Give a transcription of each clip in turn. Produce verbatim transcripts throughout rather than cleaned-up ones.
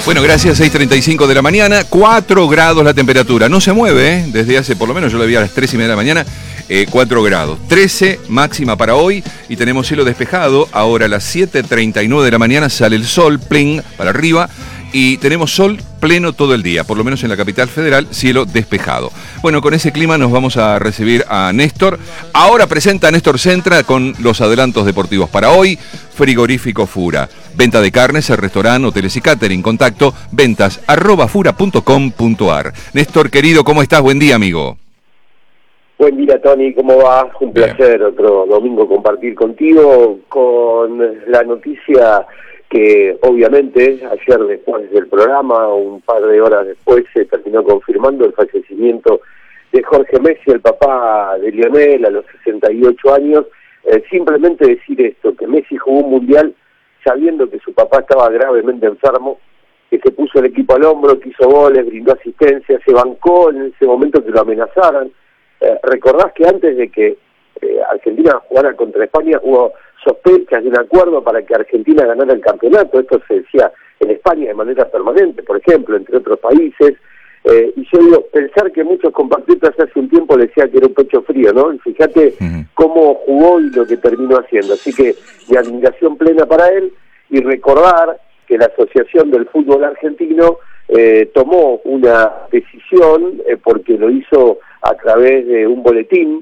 Bueno, gracias, seis treinta y cinco de la mañana, cuatro grados la temperatura. No se mueve, ¿eh? Desde hace, por lo menos yo la vi a las tres y media de la mañana, eh, cuatro grados. trece máxima para hoy y tenemos cielo despejado. Ahora a las siete treinta y nueve de la mañana sale el sol, pling, para arriba. Y tenemos sol pleno todo el día, por lo menos en la capital federal, cielo despejado. Bueno, con ese clima nos vamos a recibir a Néstor. Ahora presenta a Néstor Centra con los adelantos deportivos para hoy. Frigorífico Fura. Venta de carnes, restaurante, hoteles y catering. Contacto ventas arroba fura punto com punto ar. Néstor, querido, ¿cómo estás? Buen día, amigo. Buen día, Tony, ¿cómo va? Un Bien. placer otro domingo compartir contigo con la noticia que obviamente ayer después del programa, un par de horas después, se terminó confirmando el fallecimiento de Jorge Messi, el papá de Lionel, a los sesenta y ocho años. Eh, simplemente decir esto, que Messi jugó un mundial sabiendo que su papá estaba gravemente enfermo, que se puso el equipo al hombro, que hizo goles, brindó asistencia, se bancó en ese momento que lo amenazaran. Eh, recordás que antes de que eh, Argentina jugara contra España hubo sospechas de un acuerdo para que Argentina ganara el campeonato. Esto se decía en España de manera permanente, por ejemplo, entre otros países. Eh, y yo digo, pensar que muchos compatriotas hace un tiempo le decía que era un pecho frío, ¿no? Y fíjate uh-huh. cómo jugó y lo que terminó haciendo. Así que mi admiración plena para él, y recordar que la Asociación del Fútbol Argentino eh, tomó una decisión, eh, porque lo hizo a través de un boletín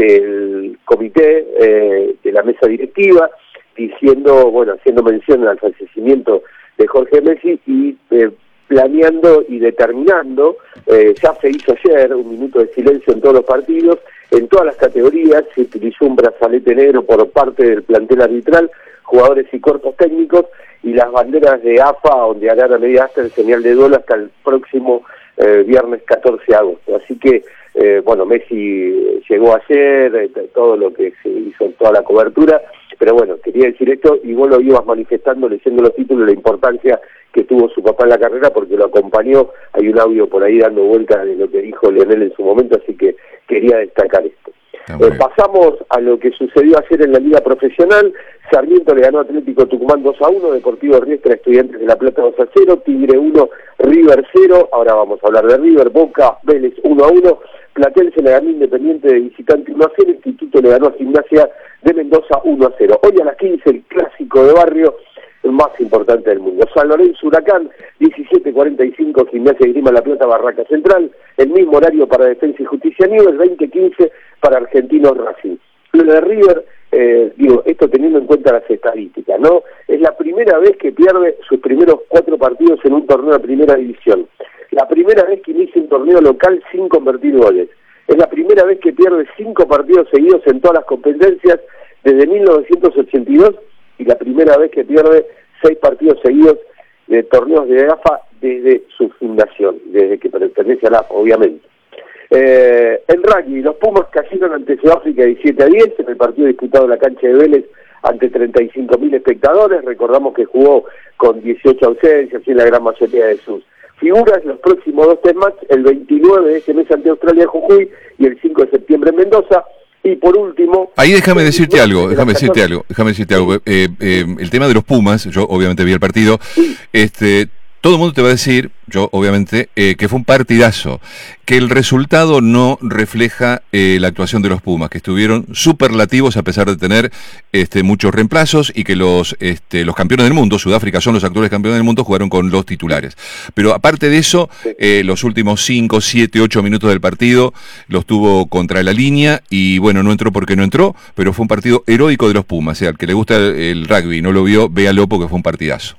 del comité, eh, de la mesa directiva, diciendo, bueno, haciendo mención al fallecimiento de Jorge Messi y eh, planeando y determinando, eh, ya se hizo ayer un minuto de silencio en todos los partidos, en todas las categorías, se utilizó un brazalete negro por parte del plantel arbitral, jugadores y cuerpos técnicos, y las banderas de A F A ondearán a media asta en señal de duelo hasta el próximo eh, viernes catorce de agosto. Así que, eh, bueno, Messi llegó ayer, eh, todo lo que se hizo en toda la cobertura, pero bueno, quería decir esto, y vos lo ibas manifestando leyendo los títulos, la importancia que tuvo su papá en la carrera, porque lo acompañó. Hay un audio por ahí dando vueltas de lo que dijo Lionel en su momento, así que quería destacar esto. Eh, pasamos a lo que sucedió ayer en la Liga Profesional. Sarmiento le ganó a Atlético Tucumán dos a uno, Deportivo Riestra, Estudiantes de La Plata dos a cero, Tigre uno, River cero, ahora vamos a hablar de River, Boca, Vélez uno a uno, Platense le ganó Independiente de visitante uno a cero, Instituto le ganó a Gimnasia de Mendoza uno a cero. Hoy a las quince el clásico de barrio, el más importante del mundo. San Lorenzo Huracán, diecisiete cuarenta y cinco, Gimnasia y Grima La Plata, Barraca Central, el mismo horario para Defensa y Justicia Newell's, veinte quince para Argentinos Racing. Lo de River, eh, digo, esto teniendo en cuenta las estadísticas, ¿no? Es la primera vez que pierde sus primeros cuatro partidos en un torneo de primera división. La primera vez que inicia un torneo local sin convertir goles. Es la primera vez que pierde cinco partidos seguidos en todas las competencias desde mil novecientos ochenta y dos, y la primera vez que pierde seis partidos seguidos de torneos de A F A desde su fundación, desde que pertenece a la A F A, obviamente. Eh, en rugby, los Pumas cayeron ante Sudáfrica diecisiete a diez en el partido disputado en la cancha de Vélez ante treinta y cinco mil espectadores. Recordamos que jugó con dieciocho ausencias y la gran mayoría de sus figuras. Los próximos dos test match, el veintinueve de este mes ante Australia en Jujuy y el cinco de septiembre en Mendoza. Y por último... Ahí déjame decirte algo, déjame decirte algo, déjame decirte algo. Eh, eh, el tema de los Pumas, yo obviamente vi el partido, sí. este... Todo el mundo te va a decir, yo obviamente, eh, que fue un partidazo, que el resultado no refleja eh, la actuación de los Pumas, que estuvieron superlativos a pesar de tener este, muchos reemplazos y que los este, los campeones del mundo, Sudáfrica son los actuales campeones del mundo, jugaron con los titulares. Pero aparte de eso, eh, los últimos cinco, siete, ocho minutos del partido los tuvo contra la línea y bueno, no entró porque no entró, pero fue un partido heroico de los Pumas. O sea, al que le gusta el, el rugby y no lo vio, véalo porque fue un partidazo.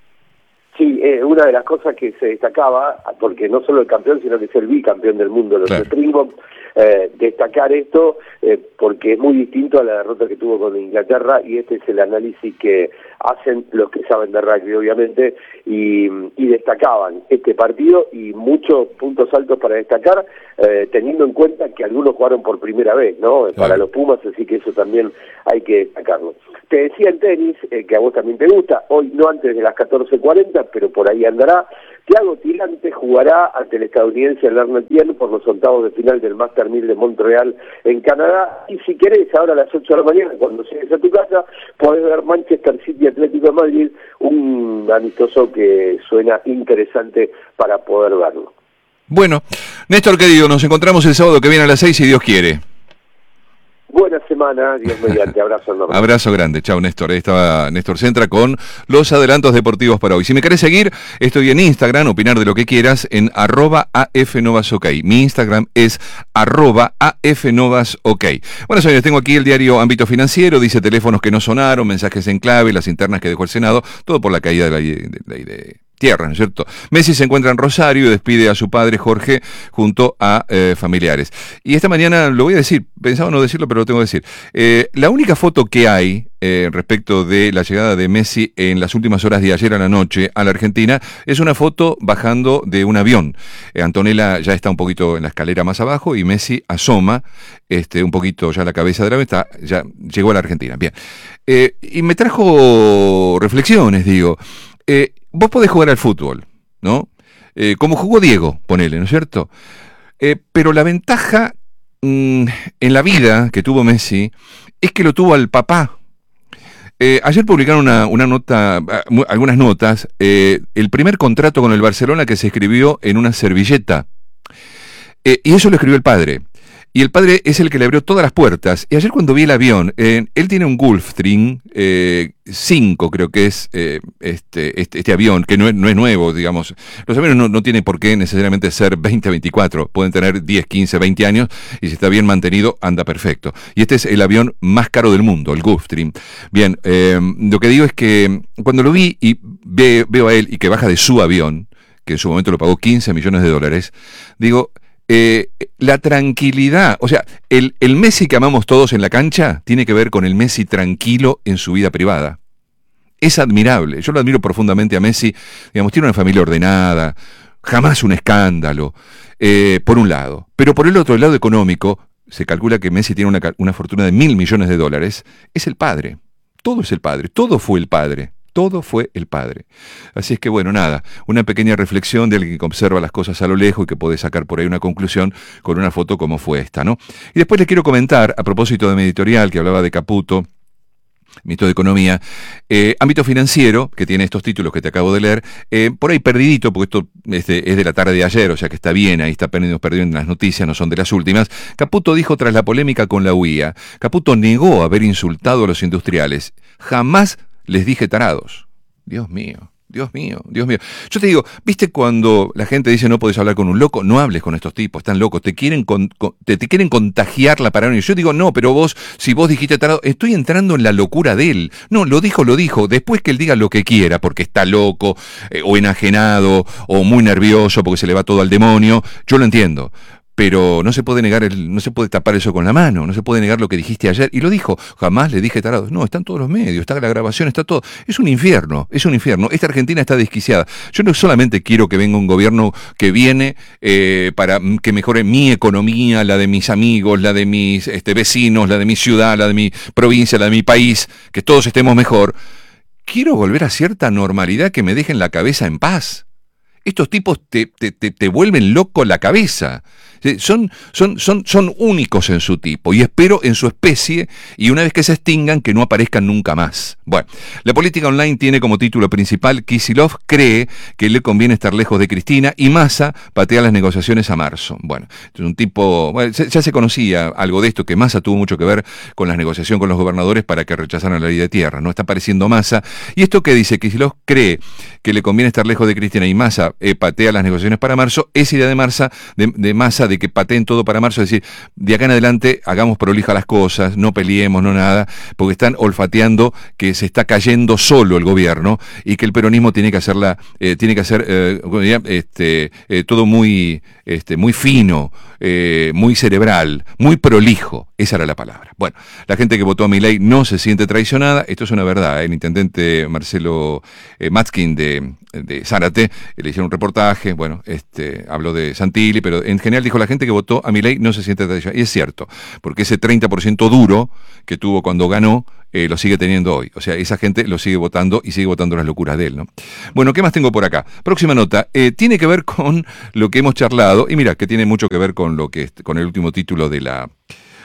Sí, eh, una de las cosas que se destacaba, porque no solo el campeón, sino que es el bicampeón del mundo, los claro. Springboks, eh, destacar esto, eh, porque es muy distinto a la derrota que tuvo con Inglaterra, y este es el análisis que hacen los que saben de rugby, obviamente, y, y destacaban este partido y muchos puntos altos para destacar, eh, teniendo en cuenta que algunos jugaron por primera vez, ¿no? Claro. Para los Pumas, así que eso también hay que destacarlo. Te decía en tenis, eh, que a vos también te gusta, hoy no antes de las catorce cuarenta, pero por ahí andará. Thiago Tirante jugará ante el estadounidense Lerner Tien por los octavos de final del Master mil de Montreal en Canadá. Y si querés, ahora a las ocho de la mañana, cuando llegues a tu casa, podés ver Manchester City Atlético de Madrid, un amistoso que suena interesante para poder verlo. Bueno, Néstor querido, nos encontramos el sábado que viene a las seis si Dios quiere. Buena semana, Dios mediante, abrazo enorme. Abrazo grande, chao Néstor. Ahí estaba Néstor Centra con los adelantos deportivos para hoy. Si me querés seguir, estoy en Instagram, opinar de lo que quieras, en arroba afnovasok. Mi Instagram es arroba afnovasok. Bueno, señores, tengo aquí el diario Ámbito Financiero, dice teléfonos que no sonaron, mensajes en clave, las internas que dejó el Senado, todo por la caída de la ley de, de, de tierra, ¿no es cierto? Messi se encuentra en Rosario y despide a su padre Jorge junto a eh, familiares. Y esta mañana, lo voy a decir, pensaba no decirlo, pero lo tengo que decir. Eh, la única foto que hay eh, respecto de la llegada de Messi en las últimas horas de ayer a la noche a la Argentina es una foto bajando de un avión. Eh, Antonella ya está un poquito en la escalera más abajo y Messi asoma este, un poquito ya la cabeza de la venta, ya llegó a la Argentina. Bien. Eh, y me trajo reflexiones, digo. Eh, vos podés jugar al fútbol, ¿no? Eh, como jugó Diego, ponele, ¿no es cierto? Eh, pero la ventaja mmm, en la vida que tuvo Messi es que lo tuvo al papá. Eh, ayer publicaron una, una nota, algunas notas, eh, el primer contrato con el Barcelona que se escribió en una servilleta. Eh, y eso lo escribió el padre. Y el padre es el que le abrió todas las puertas. Y ayer cuando vi el avión, eh, él tiene un Gulfstream eh, cinco, creo que es eh, este, este, este avión, que no es, no es nuevo, digamos. Los aviones no, no tienen por qué necesariamente ser veinte, veinticuatro. Pueden tener diez, quince, veinte años y si está bien mantenido, anda perfecto. Y este es el avión más caro del mundo, el Gulfstream. Bien, eh, lo que digo es que cuando lo vi y ve, veo a él y que baja de su avión, que en su momento lo pagó quince millones de dólares, digo... Eh, la tranquilidad, o sea, el, el Messi que amamos todos en la cancha tiene que ver con el Messi tranquilo en su vida privada. Es admirable, yo lo admiro profundamente a Messi, digamos, tiene una familia ordenada, jamás un escándalo, eh, por un lado. Pero por el otro, el lado económico, se calcula que Messi tiene una, una fortuna de mil millones de dólares, es el padre, todo es el padre, todo fue el padre. Todo fue el padre. Así es que bueno, nada, una pequeña reflexión de alguien que observa las cosas a lo lejos y que puede sacar por ahí una conclusión con una foto como fue esta, ¿no? Y después les quiero comentar, a propósito de mi editorial que hablaba de Caputo, Ministro de Economía, eh, Ámbito Financiero, que tiene estos títulos que te acabo de leer, eh, por ahí perdidito, porque esto es de, es de la tarde de ayer, o sea que está bien, ahí está perdido, perdido en las noticias, no son de las últimas. Caputo dijo tras la polémica con la U I A, Caputo negó haber insultado a los industriales. Jamás les dije tarados. Dios mío, Dios mío, Dios mío. Yo te digo, ¿viste cuando la gente dice no podés hablar con un loco? No hables con estos tipos, están locos, te quieren con, con, te, te quieren contagiar la paranoia. Yo digo, no, pero vos, si vos dijiste tarado, estoy entrando en la locura de él. No, lo dijo, lo dijo. Después que él diga lo que quiera, porque está loco, eh, o enajenado, o muy nervioso, porque se le va todo al demonio, yo lo entiendo. Pero no se puede negar, el, no se puede tapar eso con la mano, no se puede negar lo que dijiste ayer. Y lo dijo, jamás le dije tarados. No, están todos los medios, está la grabación, está todo. Es un infierno, es un infierno. Esta Argentina está desquiciada. Yo no solamente quiero que venga un gobierno que viene eh, para que mejore mi economía, la de mis amigos, la de mis este, vecinos, la de mi ciudad, la de mi provincia, la de mi país, que todos estemos mejor. Quiero volver a cierta normalidad que me dejen la cabeza en paz. Estos tipos te, te, te, te vuelven loco la cabeza. Son, son, son, son únicos en su tipo y espero en su especie y una vez que se extingan que no aparezcan nunca más. Bueno, la política online tiene como título principal Kicillof cree que le conviene estar lejos de Cristina y Massa patea las negociaciones a marzo. Bueno, es un tipo, bueno, ya se conocía algo de esto, que Massa tuvo mucho que ver con la negociación con los gobernadores para que rechazaran la ley de tierra, ¿no? Está apareciendo Massa y esto que dice Kicillof cree que le conviene estar lejos de Cristina y Massa eh, patea las negociaciones para marzo, es idea de Massa, de, de Massa de que pateen todo para marzo, es decir, de acá en adelante hagamos prolija las cosas, no peleemos, no nada, porque están olfateando que se está cayendo solo el gobierno y que el peronismo tiene que hacerla, eh, tiene que hacer eh, este, eh, todo muy, este, muy fino, eh, muy cerebral, muy prolijo, esa era la palabra. Bueno, la gente que votó a Milei no se siente traicionada, esto es una verdad, ¿eh? El intendente Marcelo eh, Matzkin de, de Zárate, le hicieron un reportaje, bueno, este, habló de Santilli, pero en general dijo la gente que votó a Milei no se siente traicionada, y es cierto, porque ese treinta por ciento duro que tuvo cuando ganó, Eh, lo sigue teniendo hoy. O sea, esa gente lo sigue votando y sigue votando las locuras de él, ¿no? Bueno, ¿qué más tengo por acá? Próxima nota. Eh, tiene que ver con lo que hemos charlado, y mira, que tiene mucho que ver con lo que con el último título de la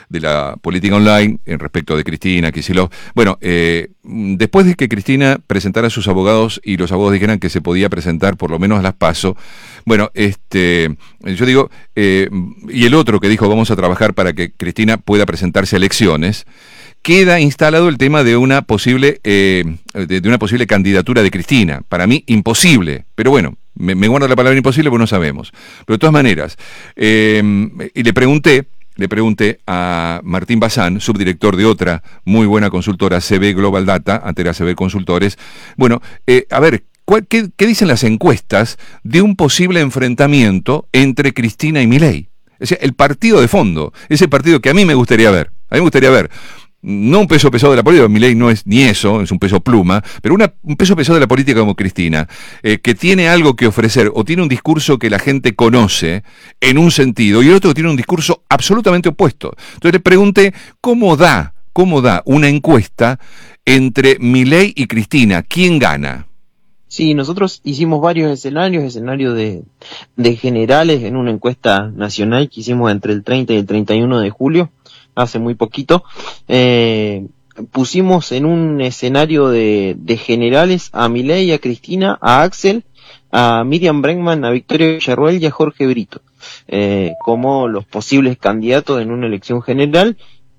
de la política online en respecto de Cristina Kicillof. Bueno, eh, después de que Cristina presentara a sus abogados y los abogados dijeran que se podía presentar por lo menos a las PASO, bueno, este, yo digo, eh, y el otro que dijo vamos a trabajar para que Cristina pueda presentarse a elecciones, queda instalado el tema de una posible eh, de, de una posible candidatura de Cristina. Para mí, imposible, pero bueno, me, me guardo la palabra imposible porque no sabemos. Pero de todas maneras, eh, y le pregunté, le pregunté a Martín Bazán, subdirector de otra muy buena consultora, C B Global Data, antes era C B Consultores, bueno, eh, a ver, ¿qué, ¿qué dicen las encuestas de un posible enfrentamiento entre Cristina y Milei? O sea, el partido de fondo, ese partido que a mí me gustaría ver, a mí me gustaría ver, no un peso pesado de la política, Milei no es ni eso, es un peso pluma, pero una, un peso pesado de la política como Cristina, eh, que tiene algo que ofrecer, o tiene un discurso que la gente conoce en un sentido, y el otro tiene un discurso absolutamente opuesto. Entonces le pregunté, ¿cómo da, cómo da una encuesta entre Milei y Cristina? ¿Quién gana? Sí, nosotros hicimos varios escenarios, escenarios de, de generales en una encuesta nacional que hicimos entre el treinta y el treinta y uno de julio, hace muy poquito. Eh, pusimos en un escenario de, de generales a Milei, a Cristina, a Axel, a Miriam Bregman, a Victoria Villarroel y a Jorge Brito, eh, como los posibles candidatos en una elección general.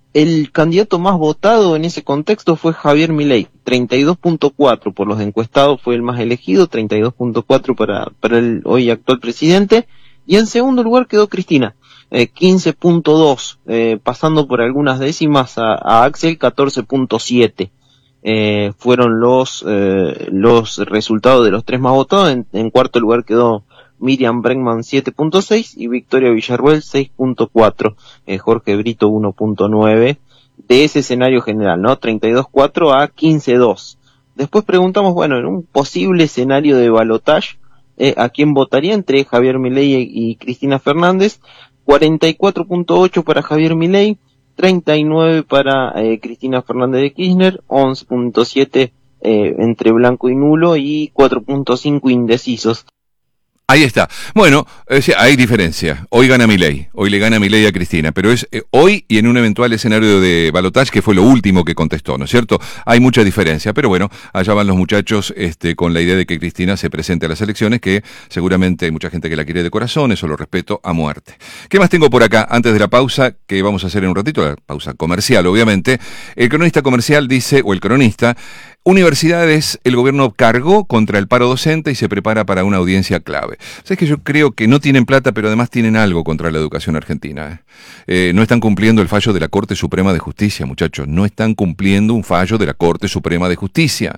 El candidato más votado en ese contexto fue Javier Milei, treinta y dos punto cuatro por los encuestados fue el más elegido, treinta y dos punto cuatro para, para el hoy actual presidente, y en segundo lugar quedó Cristina, eh, quince punto dos, eh, pasando por algunas décimas a, a Axel, catorce punto siete. Eh, fueron los eh, los resultados de los tres más votados. En, en cuarto lugar quedó Miriam Bregman, siete punto seis, y Victoria Villarroel, seis punto cuatro, eh, Jorge Brito, uno punto nueve, de ese escenario general, ¿no? treinta y dos punto cuatro a quince punto dos. Después preguntamos, bueno, en un posible escenario de balotaje, eh, ¿a quién votaría entre Javier Milei y, y Cristina Fernández? cuarenta y cuatro punto ocho para Javier Milei, treinta y nueve para eh, Cristina Fernández de Kirchner, once punto siete eh, entre blanco y nulo y cuatro punto cinco indecisos. Ahí está. Bueno, eh, hay diferencia. Hoy gana Milei, hoy le gana Milei a Cristina, pero es eh, hoy y en un eventual escenario de balotaje, que fue lo último que contestó, ¿no es cierto? Hay mucha diferencia, pero bueno, allá van los muchachos este, con la idea de que Cristina se presente a las elecciones, que seguramente hay mucha gente que la quiere de corazón, eso lo respeto a muerte. ¿Qué más tengo por acá antes de la pausa, que vamos a hacer en un ratito, la pausa comercial, obviamente? El cronista comercial dice, o el cronista, universidades, el gobierno cargó contra el paro docente y se prepara para una audiencia clave. ¿Sabes que yo creo que no tienen plata, pero además tienen algo contra la educación argentina? ¿eh? Eh, no están cumpliendo el fallo de la Corte Suprema de Justicia, muchachos. No están cumpliendo un fallo de la Corte Suprema de Justicia.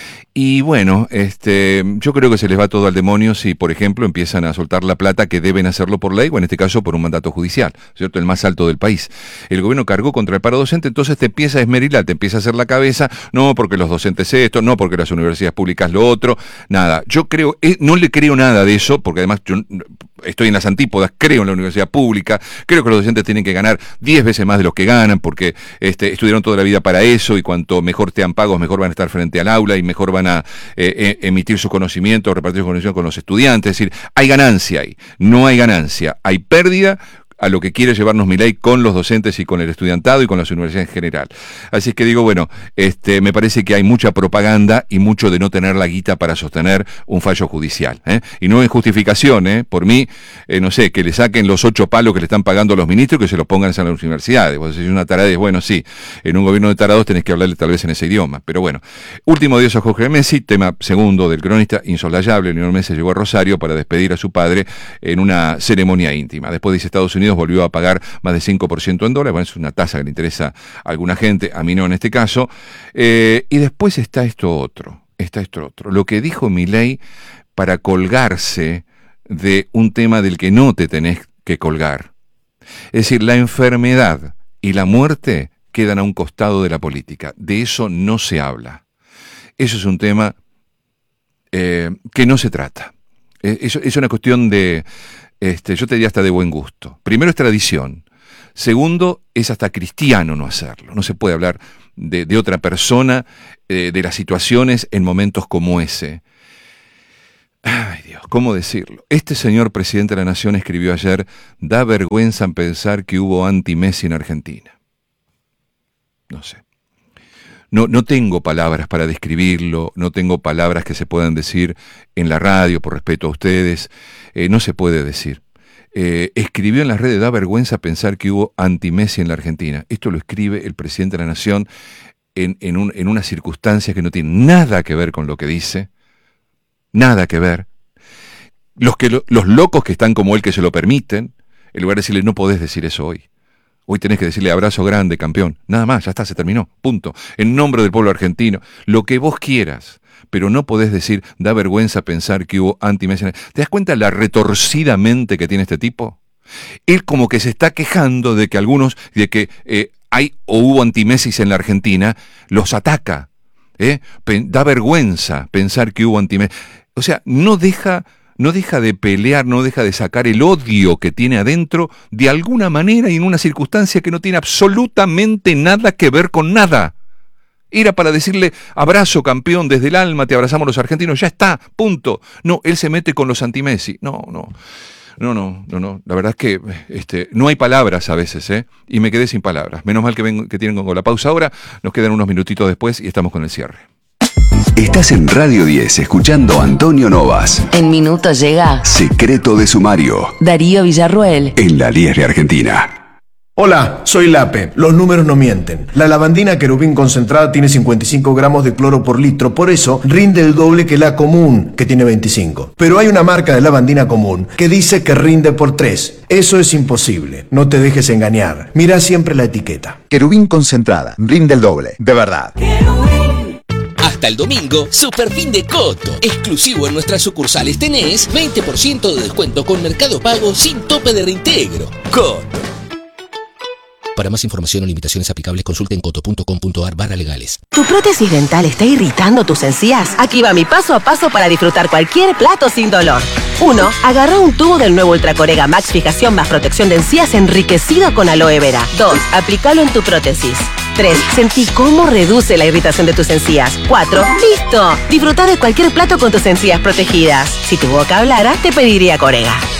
Y bueno, este, yo creo que se les va todo al demonio si, por ejemplo, empiezan a soltar la plata que deben hacerlo por ley, o en este caso por un mandato judicial, ¿cierto? El más alto del país. El gobierno cargó contra el paro docente, entonces te empieza a esmerilar, te empieza a hacer la cabeza, no porque los docentes esto, no porque las universidades públicas lo otro, nada. Yo creo, eh, no le creo nada de eso, porque además yo estoy en las antípodas, creo en la universidad pública, creo que los docentes tienen que ganar diez veces más de los que ganan, porque este, estudiaron toda la vida para eso, y cuanto mejor te han pagos, mejor van a estar frente al aula, y mejor van a eh, emitir su conocimiento, repartir su conocimiento con los estudiantes. Es decir, hay ganancia ahí, no hay ganancia, hay pérdida a lo que quiere llevarnos Milei con los docentes y con el estudiantado y con las universidades en general. Así es que digo, bueno, este, me parece que hay mucha propaganda y mucho de no tener la guita para sostener un fallo judicial, ¿eh? Y no es justificación, ¿eh? Por mí, eh, no sé, que le saquen los ocho palos que le están pagando a los ministros y que se los pongan a las universidades. Vos decís una tarada, bueno, sí, en un gobierno de tarados tenés que hablarle tal vez en ese idioma, pero bueno. Último adiós a Jorge Messi, tema segundo del cronista, insolayable. Lionel Messi llegó a Rosario para despedir a su padre en una ceremonia íntima. Después dice Estados Unidos volvió a pagar más de cinco por ciento en dólares, bueno, es una tasa que le interesa a alguna gente, a mí no en este caso, eh, y después está esto otro, está esto otro, lo que dijo Milei para colgarse de un tema del que no te tenés que colgar. Es decir, la enfermedad y la muerte quedan a un costado de la política, de eso no se habla. Eso es un tema eh, que no se trata. Eh, eso es una cuestión de... Este, yo te diría hasta de buen gusto. Primero es tradición. Segundo, es hasta cristiano no hacerlo. No se puede hablar de, de otra persona, eh, de las situaciones en momentos como ese. Ay Dios, ¿cómo decirlo? Este señor presidente de la Nación escribió ayer, da vergüenza en pensar que hubo anti-Messi en Argentina. no sé. No, no tengo palabras para describirlo, no tengo palabras que se puedan decir en la radio por respeto a ustedes, eh, no se puede decir. Eh, escribió en las redes, da vergüenza pensar que hubo anti-Messi en la Argentina. Esto lo escribe el presidente de la Nación en, en, un, en unas circunstancias que no tienen nada que ver con lo que dice, nada que ver. Los, que lo, los locos que están como él que se lo permiten, en lugar de decirle no podés decir eso hoy. Hoy tenés que decirle abrazo grande, campeón. Nada más, ya está, se terminó, punto. En nombre del pueblo argentino, lo que vos quieras, pero no podés decir, da vergüenza pensar que hubo anti-Messi. ¿Te das cuenta la retorcida mente que tiene este tipo? Él como que se está quejando de que algunos, de que eh, hay o hubo anti-Messi en la Argentina, los ataca. ¿eh? Da vergüenza pensar que hubo anti-Messi. O sea, no deja... No deja de pelear, no deja de sacar el odio que tiene adentro de alguna manera y en una circunstancia que no tiene absolutamente nada que ver con nada. Era para decirle, abrazo campeón, desde el alma te abrazamos los argentinos, ya está, punto. No, él se mete con los anti-Messi. No, no, no, no, no, no. La verdad es que este, no hay palabras a veces, ¿eh? Y me quedé sin palabras. Menos mal que, ven, que tienen con la pausa ahora, nos quedan unos minutitos después y estamos con el cierre. Estás en Radio diez escuchando a Antonio Novas. En minutos llega Secreto de Sumario. Darío Villarruel. En la diez de Argentina. Hola, soy Lape. Los números no mienten. La lavandina querubín concentrada tiene cincuenta y cinco gramos de cloro por litro, por eso rinde el doble que la común, que tiene veinticinco. Pero hay una marca de lavandina común que dice que rinde por tres. Eso es imposible. No te dejes engañar. Mira siempre la etiqueta. Querubín concentrada, rinde el doble, de verdad. Hasta el domingo, Super Fin de Coto. Exclusivo en nuestras sucursales tenés veinte por ciento de descuento con Mercado Pago sin tope de reintegro. Coto. Para más información o limitaciones aplicables, consulten coto punto com punto ar barra legales. ¿Tu prótesis dental está irritando tus encías? Aquí va mi paso a paso para disfrutar cualquier plato sin dolor. uno. Agarra un tubo del nuevo Ultracorega Max Fijación más protección de encías enriquecido con aloe vera. dos. Aplícalo en tu prótesis. tres. Sentí cómo reduce la irritación de tus encías. cuatro. ¡Listo! Disfruta de cualquier plato con tus encías protegidas. Si tu boca hablara, te pediría Corega.